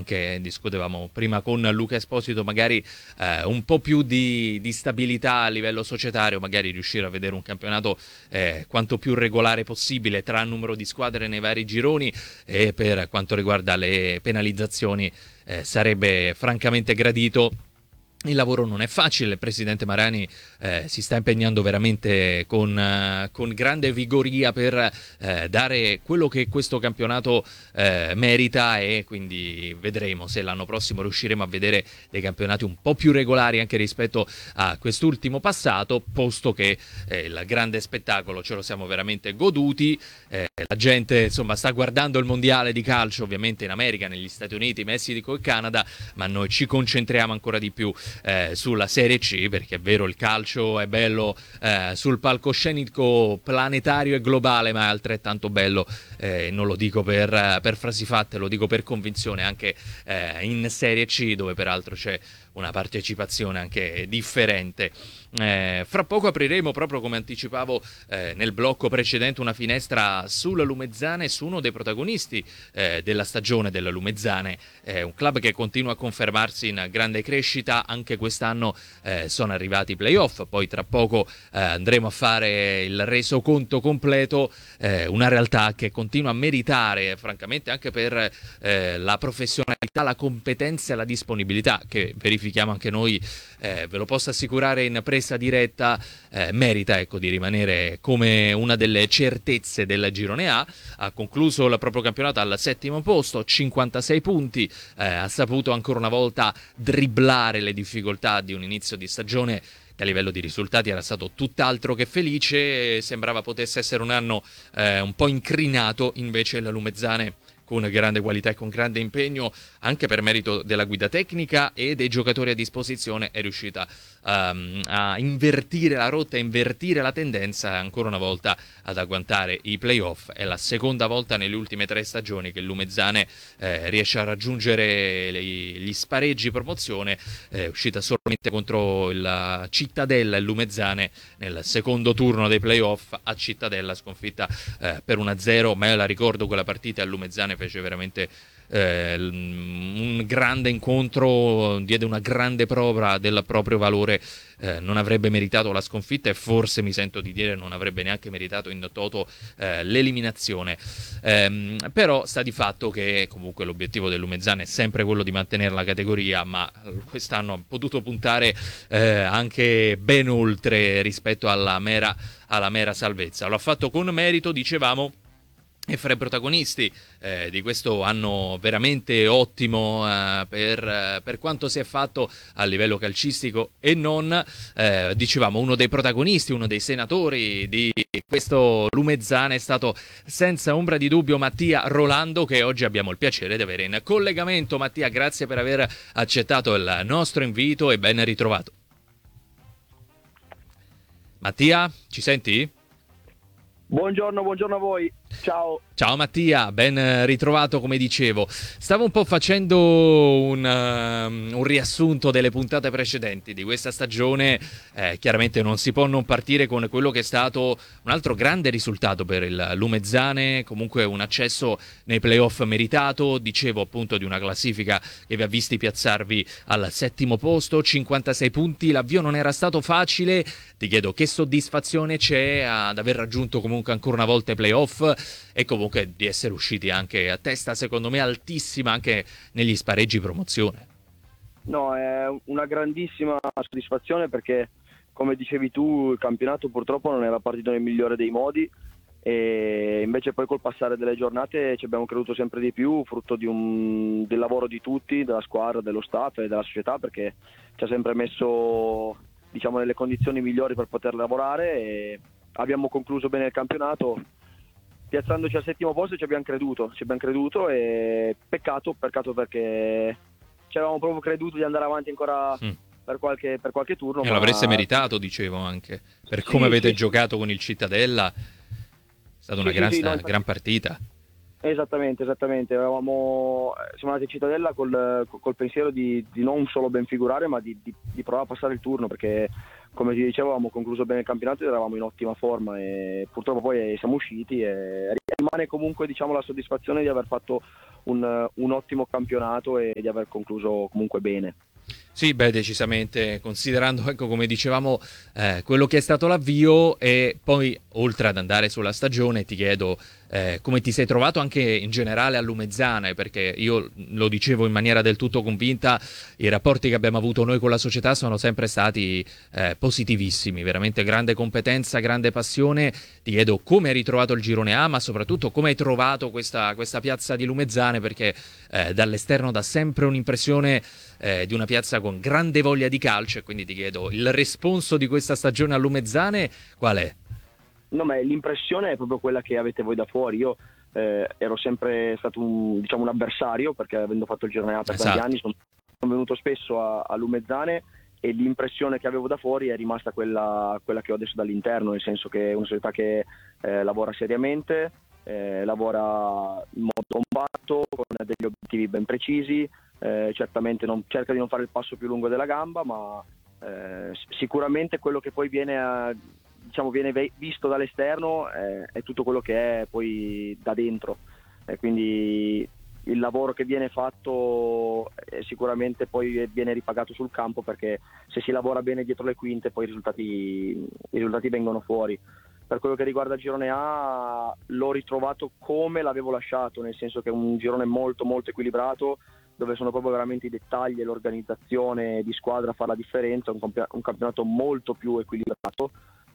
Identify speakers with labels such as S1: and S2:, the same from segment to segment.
S1: anche discutevamo prima con Luca Esposito, magari un po' più di stabilità a livello societario, magari riuscire a vedere un campionato quanto più regolare possibile tra numero di squadre nei vari gironi, e per quanto riguarda le penalizzazioni sarebbe francamente gradito. Il lavoro non è facile, il presidente Marani si sta impegnando veramente con grande vigoria per dare quello che questo campionato merita, e quindi vedremo se l'anno prossimo riusciremo a vedere dei campionati un po' più regolari anche rispetto a quest'ultimo passato, posto che il grande spettacolo ce lo siamo veramente goduti. La gente insomma sta guardando il mondiale di calcio ovviamente in America, negli Stati Uniti, Messico e Canada, ma noi ci concentriamo ancora di più sulla Serie C, perché è vero, il calcio è bello sul palcoscenico planetario e globale, ma è altrettanto bello, non lo dico per frasi fatte, lo dico per convinzione, anche in Serie C, dove peraltro c'è una partecipazione anche differente. Fra poco apriremo, proprio come anticipavo nel blocco precedente, una finestra sulla Lumezzane, su uno dei protagonisti della stagione della Lumezzane, un club che continua a confermarsi in grande crescita. Anche quest'anno sono arrivati i playoff, poi tra poco andremo a fare il resoconto completo, una realtà che continua a meritare francamente, anche per la professionalità, la competenza e la disponibilità che verifichiamo anche noi, ve lo posso assicurare in presa diretta, merita, ecco, di rimanere come una delle certezze del girone A. Ha concluso il proprio campionato al 7° posto, 56 punti, ha saputo ancora una volta dribblare le difficoltà di un inizio di stagione che a livello di risultati era stato tutt'altro che felice. Sembrava potesse essere un anno un po' incrinato, invece la Lumezzane, con grande qualità e con grande impegno, anche per merito della guida tecnica e dei giocatori a disposizione, è riuscita a invertire la rotta, a invertire la tendenza, ancora una volta ad agguantare i playoff. È la seconda volta nelle ultime 3 stagioni che il Lumezzane riesce a raggiungere gli spareggi promozione. È uscita solamente contro il Cittadella, il Lumezzane, nel secondo turno dei playoff a Cittadella, sconfitta per 1-0, ma io la ricordo quella partita. Il Lumezzane fece veramente un grande incontro, diede una grande prova del proprio valore, non avrebbe meritato la sconfitta e forse, mi sento di dire, non avrebbe neanche meritato in toto l'eliminazione, però sta di fatto che comunque l'obiettivo del Lumezzane è sempre quello di mantenere la categoria, ma quest'anno ha potuto puntare anche ben oltre rispetto alla mera salvezza. Lo ha fatto con merito, dicevamo, e fra i protagonisti di questo anno veramente ottimo per quanto si è fatto a livello calcistico e non, dicevamo, uno dei protagonisti, uno dei senatori di questo Lumezzane è stato senza ombra di dubbio Mattia Rolando, che oggi abbiamo il piacere di avere in collegamento. Mattia, grazie per aver accettato il nostro invito e ben ritrovato. Mattia, ci senti?
S2: Buongiorno a voi, ciao.
S1: Ciao Mattia, ben ritrovato, come dicevo. Stavo un po' facendo un riassunto delle puntate precedenti di questa stagione. Chiaramente non si può non partire con quello che è stato un altro grande risultato per il Lumezzane, comunque un accesso nei playoff meritato. Dicevo appunto di una classifica che vi ha visti piazzarvi al 7° posto, 56 punti. L'avvio non era stato facile. Ti chiedo che soddisfazione c'è ad aver raggiunto comunque ancora una volta i playoff e comunque di essere usciti anche a testa, secondo me altissima, anche negli spareggi promozione.
S2: No, è una grandissima soddisfazione perché, come dicevi tu, il campionato purtroppo non era partito nel migliore dei modi, e invece poi col passare delle giornate ci abbiamo creduto sempre di più, frutto del lavoro di tutti, della squadra, dello staff e della società, perché ci ha sempre messo, diciamo, nelle condizioni migliori per poter lavorare, e abbiamo concluso bene il campionato piazzandoci al 7° posto. Ci abbiamo creduto e peccato perché ci avevamo proprio creduto di andare avanti ancora per qualche turno.
S1: E l'avreste meritato, dicevo, anche per come avete giocato con il Cittadella. È stata una gran partita.
S2: Esattamente. Siamo andati in Cittadella col pensiero di non solo ben figurare, ma di provare a passare il turno, perché, come ti dicevo, avevamo concluso bene il campionato ed eravamo in ottima forma, e purtroppo poi siamo usciti, e rimane comunque, diciamo, la soddisfazione di aver fatto un ottimo campionato e di aver concluso comunque bene.
S1: Sì, beh, decisamente, considerando, ecco, come dicevamo, quello che è stato l'avvio e poi, oltre ad andare sulla stagione, ti chiedo come ti sei trovato anche in generale a Lumezzane, perché io lo dicevo in maniera del tutto convinta, i rapporti che abbiamo avuto noi con la società sono sempre stati positivissimi, veramente grande competenza, grande passione. Ti chiedo come hai ritrovato il girone A, ma soprattutto come hai trovato questa piazza di Lumezzane, perché dall'esterno dà sempre un'impressione di una piazza con grande voglia di calcio, e quindi ti chiedo il responso di questa stagione a Lumezzane qual è?
S2: No, ma l'impressione è proprio quella che avete voi da fuori. Io ero sempre stato un avversario, perché avendo fatto il girone A per tanti anni sono venuto spesso a Lumezzane, e l'impressione che avevo da fuori è rimasta quella che ho adesso dall'interno, nel senso che è una società che lavora seriamente, lavora in modo compatto, con degli obiettivi ben precisi, certamente cerca di non fare il passo più lungo della gamba, ma sicuramente quello che poi viene visto dall'esterno è tutto quello che è poi da dentro, quindi il lavoro che viene fatto sicuramente poi viene ripagato sul campo, perché se si lavora bene dietro le quinte poi i risultati vengono fuori. Per quello che riguarda il girone A, l'ho ritrovato come l'avevo lasciato, nel senso che è un girone molto molto equilibrato, dove sono proprio veramente i dettagli e l'organizzazione di squadra a fare la differenza, un campionato molto più equilibrato,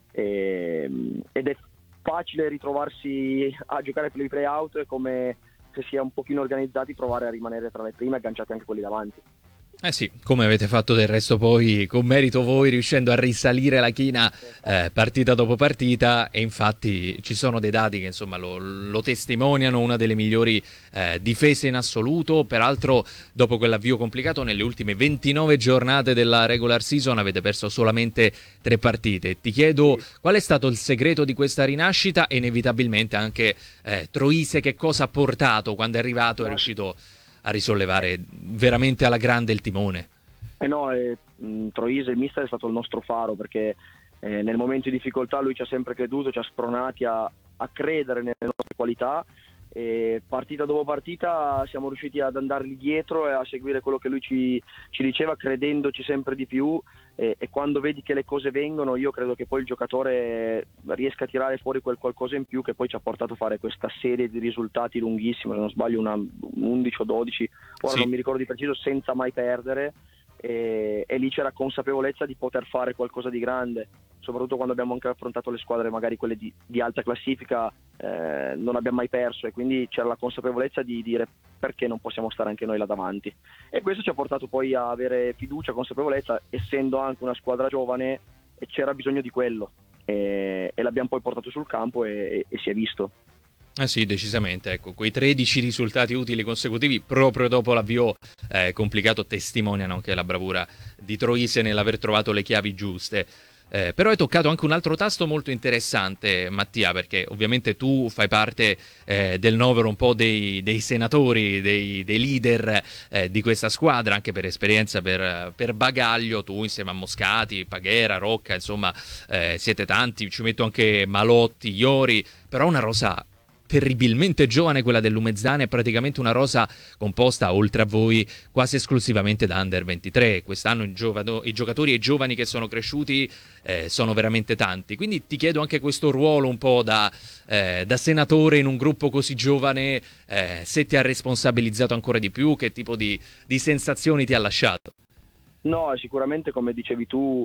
S2: ed è facile ritrovarsi a giocare per i play-out, e come se si è un pochino organizzati provare a rimanere tra le prime, agganciati anche quelli davanti.
S1: Eh sì, come avete fatto del resto poi, con merito voi, riuscendo a risalire la china partita dopo partita, e infatti ci sono dei dati che insomma lo testimoniano, una delle migliori difese in assoluto. Peraltro, dopo quell'avvio complicato, nelle ultime 29 giornate della regular season avete perso solamente 3 partite. Ti chiedo qual è stato il segreto di questa rinascita, e inevitabilmente anche Troise che cosa ha portato quando è arrivato, è riuscito a risollevare veramente alla grande il timone.
S2: Troise, il mister, è stato il nostro faro, perché nel momento di difficoltà lui ci ha sempre creduto, ci ha spronati a credere nelle nostre qualità, e partita dopo partita siamo riusciti ad andargli dietro e a seguire quello che lui ci diceva, credendoci sempre di più, e quando vedi che le cose vengono, io credo che poi il giocatore riesca a tirare fuori quel qualcosa in più che poi ci ha portato a fare questa serie di risultati lunghissima, se non sbaglio 11 o 12, ora
S1: Sì.
S2: non mi ricordo di preciso, senza mai perdere, e lì c'era consapevolezza di poter fare qualcosa di grande, soprattutto quando abbiamo anche affrontato le squadre, magari quelle di alta classifica, non abbiamo mai perso, e quindi c'era la consapevolezza di dire perché non possiamo stare anche noi là davanti, e questo ci ha portato poi a avere fiducia, consapevolezza, essendo anche una squadra giovane, e c'era bisogno di quello, e l'abbiamo poi portato sul campo, e si è visto.
S1: Eh sì, decisamente, ecco, quei 13 risultati utili consecutivi proprio dopo l'avvio complicato testimoniano anche la bravura di Troise nell'aver trovato le chiavi giuste. Però hai toccato anche un altro tasto molto interessante, Mattia, perché ovviamente tu fai parte del novero un po' dei senatori, dei leader di questa squadra, anche per esperienza, per bagaglio. Tu insieme a Moscati, Paghera, Rocca, insomma, siete tanti, ci metto anche Malotti, Iori, però una rosa terribilmente giovane quella del Lumezzane, è praticamente una rosa composta, oltre a voi, quasi esclusivamente da Under 23. Quest'anno i giocatori e i giovani che sono cresciuti sono veramente tanti, quindi ti chiedo anche questo ruolo un po' da senatore in un gruppo così giovane, se ti ha responsabilizzato ancora di più, che tipo di sensazioni ti ha lasciato?
S2: No, sicuramente, come dicevi tu,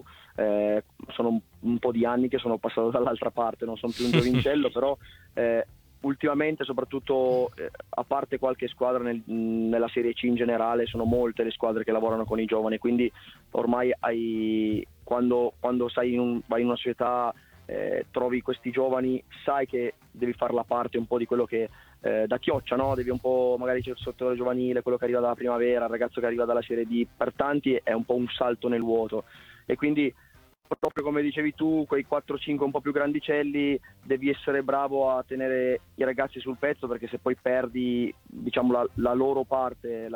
S2: sono un po' di anni che sono passato dall'altra parte, non sono più un giovincello, però ultimamente, soprattutto a parte qualche squadra nella Serie C in generale, sono molte le squadre che lavorano con i giovani, quindi ormai quando vai in una società, trovi questi giovani, sai che devi fare la parte un po' di quello che da Chioccia, no? Devi un po', magari c'è il settore giovanile, quello che arriva dalla primavera, il ragazzo che arriva dalla Serie D, per tanti è un po' un salto nel vuoto, e quindi proprio come dicevi tu, quei 4-5 un po' più grandicelli, devi essere bravo a tenere i ragazzi sul pezzo, perché se poi perdi, diciamo, la loro parte,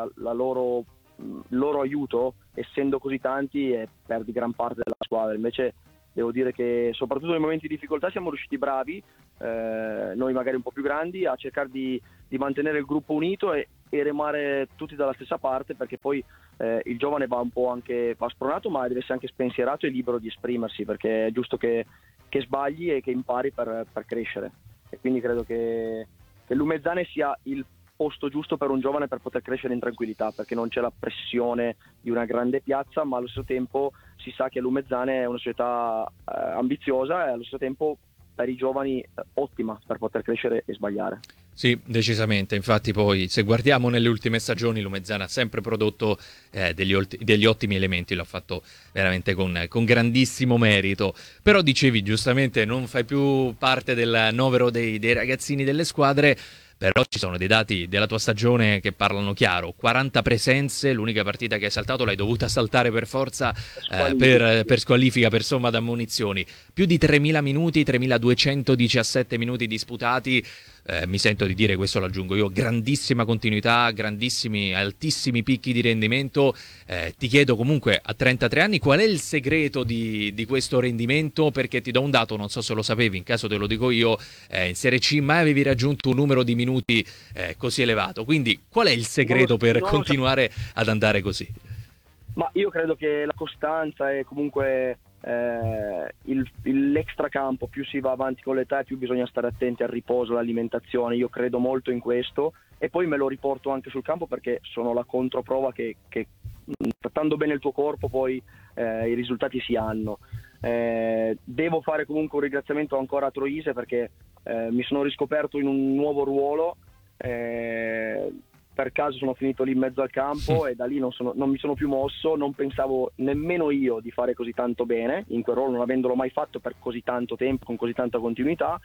S2: il loro aiuto, essendo così tanti, perdi gran parte della squadra. Invece devo dire che soprattutto nei momenti di difficoltà siamo riusciti bravi, noi magari un po' più grandi, a cercare di mantenere il gruppo unito, e e remare tutti dalla stessa parte, perché poi il giovane va un po' anche va spronato, ma deve essere anche spensierato e libero di esprimersi, perché è giusto che sbagli e che impari per crescere. E quindi credo che Lumezzane sia il posto giusto per un giovane per poter crescere in tranquillità, perché non c'è la pressione di una grande piazza, ma allo stesso tempo si sa che Lumezzane è una società ambiziosa e allo stesso tempo per i giovani ottima per poter crescere e sbagliare.
S1: Sì, decisamente. Infatti poi se guardiamo nelle ultime stagioni Lumezzana ha sempre prodotto degli ottimi elementi, l'ha fatto veramente con grandissimo merito. Però dicevi giustamente non fai più parte del novero dei ragazzini delle squadre, però ci sono dei dati della tua stagione che parlano chiaro: 40 presenze, l'unica partita che hai saltato l'hai dovuta saltare per forza per squalifica, per somma d'ammonizioni, più di 3.000 minuti, 3.217 minuti disputati. Mi sento di dire, questo lo aggiungo io, grandissima continuità, grandissimi, altissimi picchi di rendimento. Ti chiedo comunque, a 33 anni, qual è il segreto di questo rendimento? Perché ti do un dato, non so se lo sapevi, in caso te lo dico io, in Serie C mai avevi raggiunto un numero di minuti così elevato. Quindi qual è il segreto per continuare ad andare così?
S2: Ma io credo che la costanza e comunque l'extracampo, più si va avanti con l'età e più bisogna stare attenti al riposo, all'alimentazione. Io credo molto in questo e poi me lo riporto anche sul campo, perché sono la controprova che trattando bene il tuo corpo poi i risultati si hanno. Devo fare comunque un ringraziamento ancora a Troise, perché mi sono riscoperto in un nuovo ruolo. Per caso sono finito lì in mezzo al campo e da lì non mi sono più mosso. Non pensavo nemmeno io di fare così tanto bene in quel ruolo, non avendolo mai fatto per così tanto tempo, con così tanta continuità.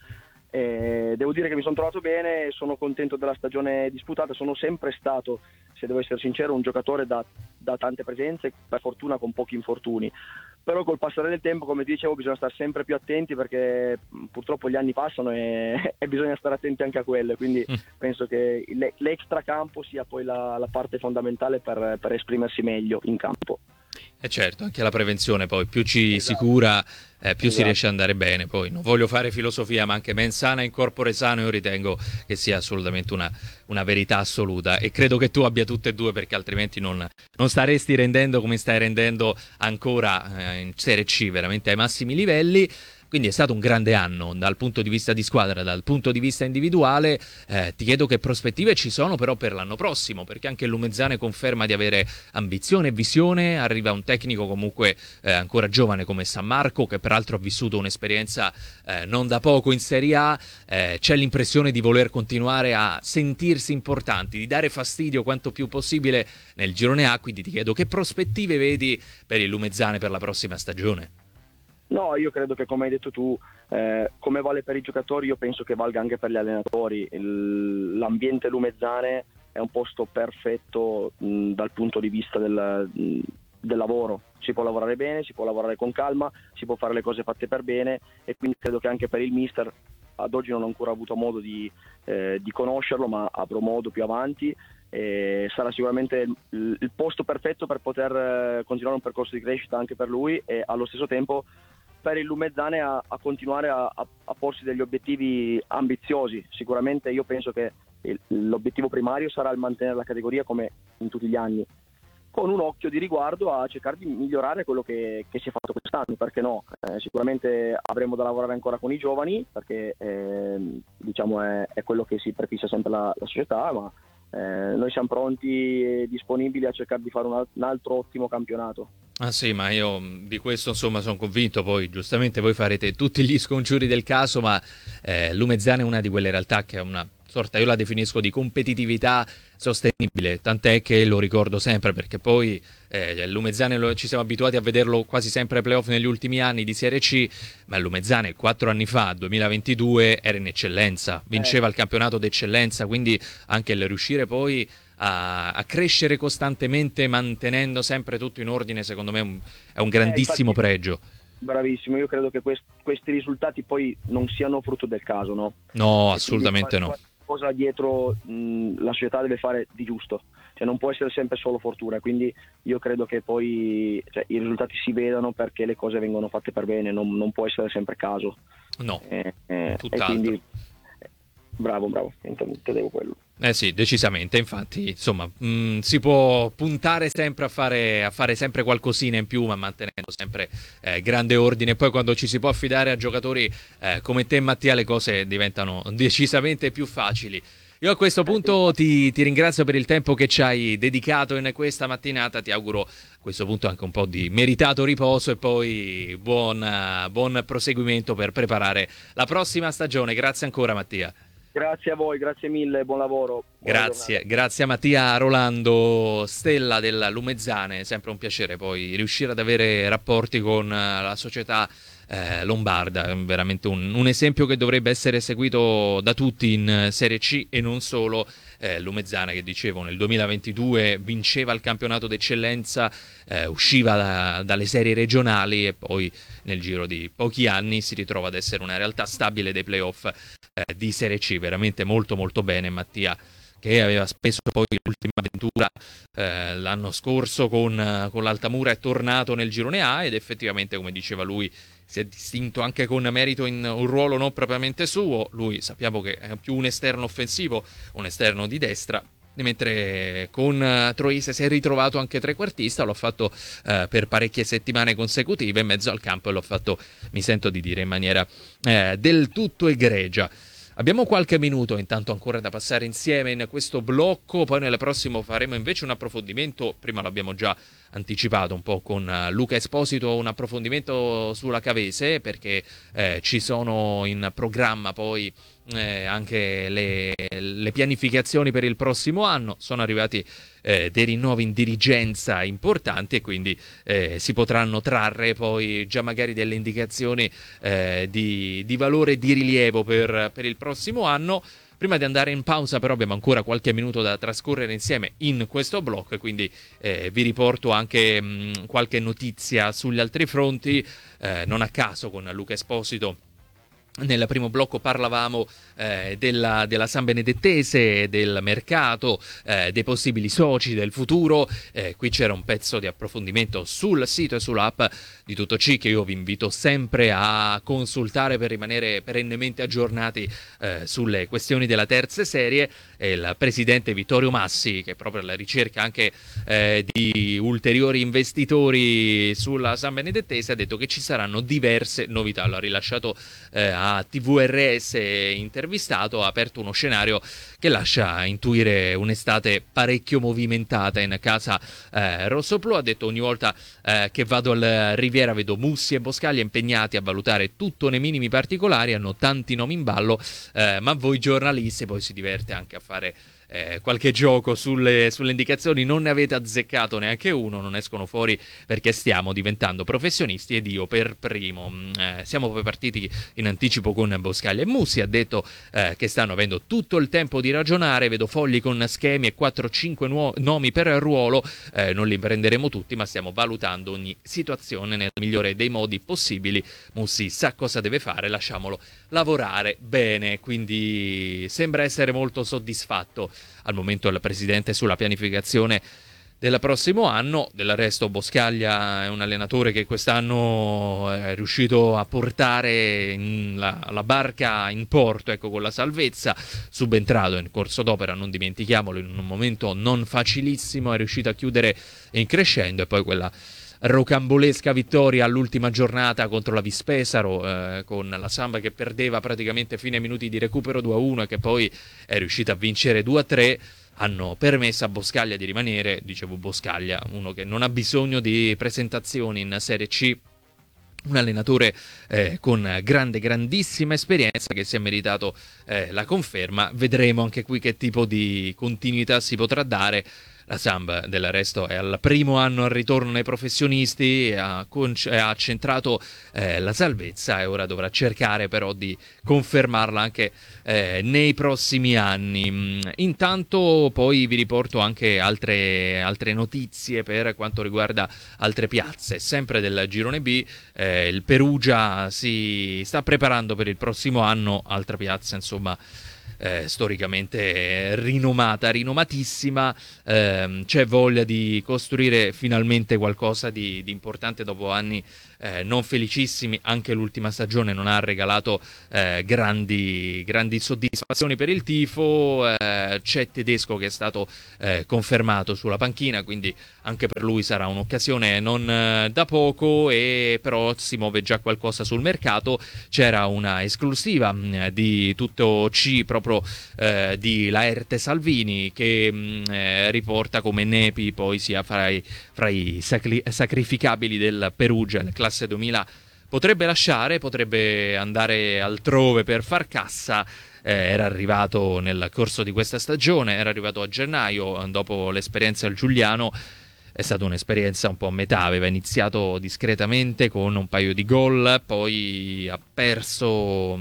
S2: Devo dire che mi sono trovato bene, sono contento della stagione disputata. Sono sempre stato, se devo essere sincero, un giocatore da tante presenze, per fortuna con pochi infortuni. Però col passare del tempo, come ti dicevo, bisogna stare sempre più attenti, perché purtroppo gli anni passano e bisogna stare attenti anche a quello. Quindi penso che l'extracampo sia poi la parte fondamentale per esprimersi meglio in campo.
S1: E certo, anche la prevenzione poi, più ci si cura, più si riesce ad andare bene. Poi non voglio fare filosofia, ma anche mens sana in corpore sano io ritengo che sia assolutamente una verità assoluta, e credo che tu abbia tutte e due, perché altrimenti non staresti rendendo come stai rendendo ancora in Serie C, veramente ai massimi livelli. Quindi è stato un grande anno dal punto di vista di squadra, dal punto di vista individuale. Ti chiedo che prospettive ci sono però per l'anno prossimo, perché anche il Lumezzane conferma di avere ambizione e visione. Arriva un tecnico comunque ancora giovane come San Marco, che peraltro ha vissuto un'esperienza non da poco in Serie A. C'è l'impressione di voler continuare a sentirsi importanti, di dare fastidio quanto più possibile nel girone A. Quindi ti chiedo che prospettive vedi per il Lumezzane per la prossima stagione.
S2: No, io credo che, come hai detto tu, come vale per i giocatori, io penso che valga anche per gli allenatori. L'ambiente Lumezzane è un posto perfetto dal punto di vista del lavoro. Si può lavorare bene, si può lavorare con calma, si può fare le cose fatte per bene, e quindi credo che anche per il mister, ad oggi non ho ancora avuto modo di conoscerlo, ma avrò modo più avanti. Sarà sicuramente il posto perfetto per poter continuare un percorso di crescita anche per lui, e allo stesso tempo per il Lumezzane a continuare a porsi degli obiettivi ambiziosi. Sicuramente io penso che l'obiettivo primario sarà il mantenere la categoria come in tutti gli anni, con un occhio di riguardo a cercare di migliorare quello che si è fatto quest'anno, perché no? Sicuramente avremo da lavorare ancora con i giovani, perché diciamo è quello che si prefissa sempre la società, ma noi siamo pronti e disponibili a cercare di fare un altro ottimo campionato.
S1: Ah sì, ma io di questo insomma sono convinto. Poi giustamente voi farete tutti gli scongiuri del caso, ma Lumezzane è una di quelle realtà che ha una sorta, io la definisco, di competitività sostenibile, tant'è che lo ricordo sempre, perché poi Lumezzane ci siamo abituati a vederlo quasi sempre ai playoff negli ultimi anni di Serie C, ma Lumezzane 4 anni fa, 2022, era in eccellenza, vinceva il campionato d'eccellenza, quindi anche il riuscire poi a crescere costantemente mantenendo sempre tutto in ordine, secondo me è un grandissimo pregio.
S2: Bravissimo, io credo che questi risultati poi non siano frutto del caso, no?
S1: No, assolutamente no.
S2: Cosa dietro la società deve fare di giusto, cioè non può essere sempre solo fortuna, quindi io credo che poi i risultati si vedano perché le cose vengono fatte per bene, non può essere sempre caso.
S1: No,
S2: E
S1: tutt'altro.
S2: quindi Bravo, intendevo quello.
S1: Eh sì, decisamente, infatti, insomma, si può puntare sempre a fare sempre qualcosina in più, ma mantenendo sempre grande ordine. Poi quando ci si può affidare a giocatori come te, Mattia, le cose diventano decisamente più facili. Io a questo punto ti ringrazio per il tempo che ci hai dedicato in questa mattinata, ti auguro a questo punto anche un po' di meritato riposo e poi buon proseguimento per preparare la prossima stagione. Grazie ancora, Mattia.
S2: Grazie a voi, grazie mille, buon lavoro. Buona giornata.
S1: Grazie a Mattia Rolando Stella della Lumezzane, è sempre un piacere poi riuscire ad avere rapporti con la società lombarda, è veramente un esempio che dovrebbe essere seguito da tutti in Serie C e non solo. Lumezzana, che dicevo nel 2022 vinceva il campionato d'eccellenza, usciva dalle serie regionali e poi nel giro di pochi anni si ritrova ad essere una realtà stabile dei playoff di Serie C. Veramente molto molto bene Mattia, che aveva speso poi l'ultima avventura l'anno scorso con l'Altamura, è tornato nel girone A ed effettivamente, come diceva lui, si è distinto anche con merito in un ruolo non propriamente suo. Lui sappiamo che è più un esterno offensivo, un esterno di destra, mentre con Troise si è ritrovato anche trequartista. L'ho fatto per parecchie settimane consecutive in mezzo al campo e l'ho fatto, mi sento di dire, in maniera del tutto egregia. Abbiamo qualche minuto intanto ancora da passare insieme in questo blocco, poi nel prossimo faremo invece un approfondimento, prima l'abbiamo già anticipato un po' con Luca Esposito, un approfondimento sulla Cavese, perché ci sono in programma poi anche le pianificazioni per il prossimo anno, sono arrivati dei rinnovi in dirigenza importanti e quindi si potranno trarre poi già magari delle indicazioni di valore e di rilievo per il prossimo anno. Prima di andare in pausa però abbiamo ancora qualche minuto da trascorrere insieme in questo blocco, quindi vi riporto anche qualche notizia sugli altri fronti. Non a caso con Luca Esposito nel primo blocco parlavamo della San Benedettese, del mercato, dei possibili soci, del futuro. Qui c'era un pezzo di approfondimento sul sito e sull'app di Tutto C, che io vi invito sempre a consultare per rimanere perennemente aggiornati sulle questioni della terza serie. Il presidente Vittorio Massi, che è proprio alla ricerca anche di ulteriori investitori sulla San Benedettese, ha detto che ci saranno diverse novità. L'ha rilasciato a TVRS intervistato, ha aperto uno scenario che lascia intuire un'estate parecchio movimentata in casa rossoblù. Ha detto: ogni volta che vado al Riviera vedo Mussi e Boscaglia impegnati a valutare tutto nei minimi particolari, hanno tanti nomi in ballo, ma voi giornalisti poi si diverte anche a fare qualche gioco sulle indicazioni. Non ne avete azzeccato neanche uno, non escono fuori perché stiamo diventando professionisti ed io per primo. Siamo poi partiti in anticipo con Boscaglia e Mussi, ha detto che stanno avendo tutto il tempo di ragionare, vedo fogli con schemi e 4-5 nomi per ruolo, non li prenderemo tutti ma stiamo valutando ogni situazione nel migliore dei modi possibili. Mussi sa cosa deve fare, lasciamolo lavorare bene, quindi sembra essere molto soddisfatto al momento il presidente sulla pianificazione del prossimo anno. Del resto Boscaglia è un allenatore che quest'anno è riuscito a portare la barca in porto, ecco, con la salvezza, subentrato in corso d'opera, non dimentichiamolo, in un momento non facilissimo, è riuscito a chiudere in crescendo, e poi quella rocambolesca vittoria all'ultima giornata contro la Vispesaro, con la Samba che perdeva praticamente fine minuti di recupero 2-1 e che poi è riuscita a vincere 2-3, hanno permesso a Boscaglia di rimanere. Dicevo Boscaglia, uno che non ha bisogno di presentazioni in Serie C, un allenatore con grandissima esperienza che si è meritato la conferma. Vedremo anche qui che tipo di continuità si potrà dare. La Samp del resto è al primo anno al ritorno nei professionisti, ha centrato la salvezza e ora dovrà cercare però di confermarla anche nei prossimi anni. Intanto poi vi riporto anche altre notizie per quanto riguarda altre piazze, sempre del girone B. Il Perugia si sta preparando per il prossimo anno, altra piazza insomma storicamente rinomatissima, c'è voglia di costruire finalmente qualcosa di importante dopo anni non felicissimi. Anche l'ultima stagione non ha regalato grandi soddisfazioni per il tifo. C'è Tedesco che è stato confermato sulla panchina, quindi anche per lui sarà un'occasione non da poco, e però si muove già qualcosa sul mercato. C'era una esclusiva di Tutto C proprio di Laerte Salvini, che riporta come Nepi poi sia fra i sacrificabili del Perugia, classe 2000. Potrebbe lasciare, potrebbe andare altrove per far cassa. Era arrivato nel corso di questa stagione, era arrivato a gennaio dopo l'esperienza al Giuliano. È stata un'esperienza un po' a metà, aveva iniziato discretamente con un paio di gol, poi ha perso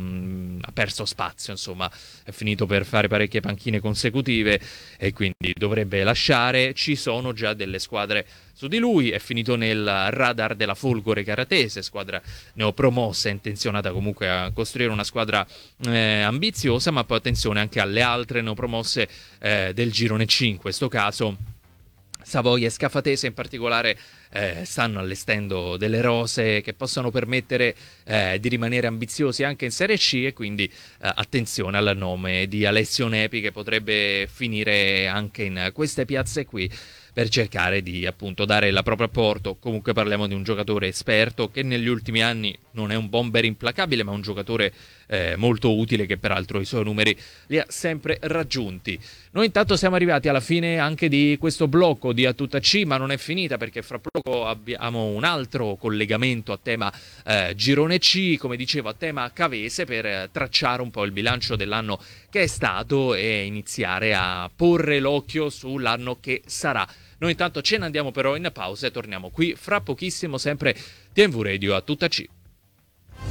S1: spazio, insomma, è finito per fare parecchie panchine consecutive e quindi dovrebbe lasciare. Ci sono già delle squadre su di lui, è finito nel radar della Folgore Caratese, squadra neopromossa, intenzionata comunque a costruire una squadra ambiziosa, ma poi attenzione anche alle altre neopromosse del girone C, in questo caso Savoia e Scafatese in particolare stanno allestendo delle rose che possano permettere di rimanere ambiziosi anche in Serie C, e quindi attenzione al nome di Alessio Nepi, che potrebbe finire anche in queste piazze qui per cercare di appunto dare il proprio apporto. Comunque parliamo di un giocatore esperto che negli ultimi anni non è un bomber implacabile, ma un giocatore molto utile, che peraltro i suoi numeri li ha sempre raggiunti. Noi intanto siamo arrivati alla fine anche di questo blocco di A Tutta C, ma non è finita, perché fra poco abbiamo un altro collegamento a tema Girone C, come dicevo a tema Cavese, per tracciare un po' il bilancio dell'anno che è stato e iniziare a porre l'occhio sull'anno che sarà. Noi intanto ce ne andiamo però in pausa e torniamo qui fra pochissimo, sempre TNV Radio A Tutta C.